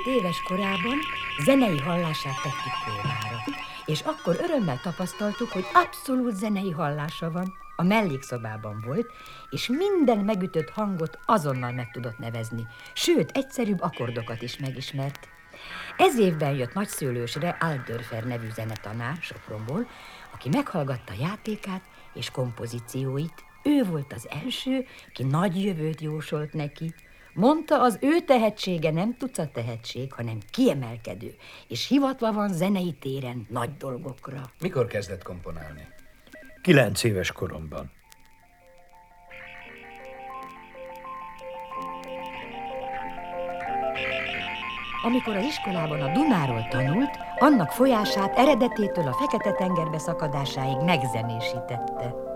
éves korában zenei hallását tettük próbára, és akkor örömmel tapasztaltuk, hogy abszolút zenei hallása van. A mellékszobában volt, és minden megütött hangot azonnal meg tudott nevezni, sőt, egyszerűbb akkordokat is megismert. Ez évben jött nagyszőlősre Altdörfer nevű zenetanár Sopronból, aki meghallgatta játékát és kompozícióit. Ő volt az első, ki nagy jövőt jósolt neki. Mondta, az ő tehetsége nem tucat tehetség, hanem kiemelkedő, és hivatva van zenei téren nagy dolgokra. Mikor kezdett komponálni? 9 éves koromban. Amikor az iskolában a Dunáról tanult, annak folyását eredetétől a Fekete-tengerbe szakadásáig megzenésítette.